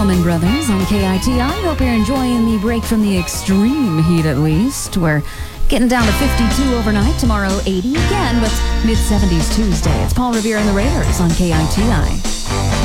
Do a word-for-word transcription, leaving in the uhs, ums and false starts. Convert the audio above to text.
Allman Brothers on K I T I. Hope you're enjoying the break from the extreme heat at least. We're getting down to fifty-two overnight. Tomorrow, eighty again, but mid-seventies Tuesday. It's Paul Revere and the Raiders on K I T I.